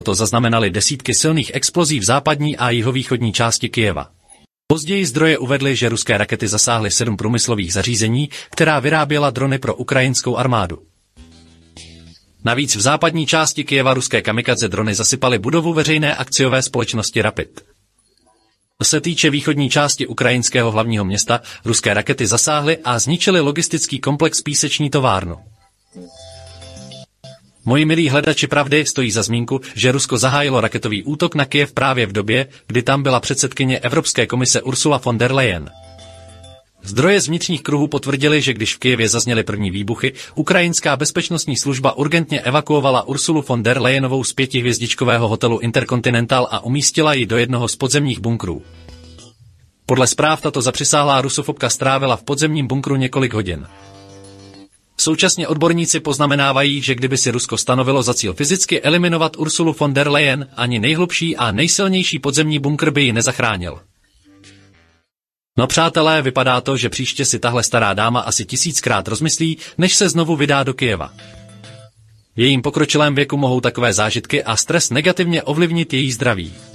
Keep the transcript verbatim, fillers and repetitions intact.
To zaznamenali desítky silných explozí v západní a jihovýchodní části Kyjeva. Později zdroje uvedly, že ruské rakety zasáhly sedm průmyslových zařízení, která vyráběla drony pro ukrajinskou armádu. Navíc v západní části Kyjeva ruské kamikadze drony zasypaly budovu veřejné akciové společnosti Rapid. Co se týče východní části ukrajinského hlavního města, ruské rakety zasáhly a zničily logistický komplex Píseční továrnu. Moji milí hledači pravdy, stojí za zmínku, že Rusko zahájilo raketový útok na Kyjev právě v době, kdy tam byla předsedkyně Evropské komise Ursula von der Leyen. Zdroje z vnitřních kruhů potvrdili, že když v Kyjevě zazněly první výbuchy, ukrajinská bezpečnostní služba urgentně evakuovala Ursulu von der Leyenovou z pětihvězdičkového hotelu Intercontinental a umístila ji do jednoho z podzemních bunkrů. Podle zpráv tato zapřisáhlá rusofobka strávila v podzemním bunkru několik hodin. Současně odborníci poznamenávají, že kdyby si Rusko stanovilo za cíl fyzicky eliminovat Ursulu von der Leyen, ani nejhlubší a nejsilnější podzemní bunkr by ji nezachránil. No přátelé, vypadá to, že příště si tahle stará dáma asi tisíckrát rozmyslí, než se znovu vydá do Kyjeva. V jejím pokročilém věku mohou takové zážitky a stres negativně ovlivnit její zdraví.